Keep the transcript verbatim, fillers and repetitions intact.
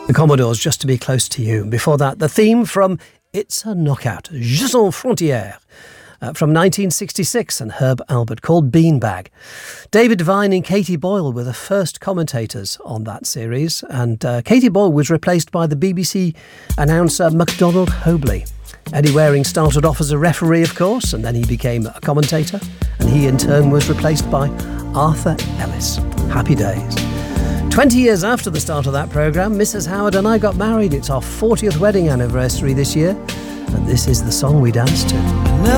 The Commodores, Just to Be Close to You. Before that, the theme from It's a Knockout, Je Sans Frontières, uh, from nineteen sixty-six, and Herb Albert, called Beanbag. David Devine and Katie Boyle were the first commentators on that series, and uh, Katie Boyle was replaced by the B B C announcer MacDonald Hobley. Eddie Waring started off as a referee, of course, and then he became a commentator, and he in turn was replaced by Arthur Ellis. Happy days. Twenty years after the start of that programme, Missus Howard and I got married. It's our fortieth wedding anniversary this year, and this is the song we danced to.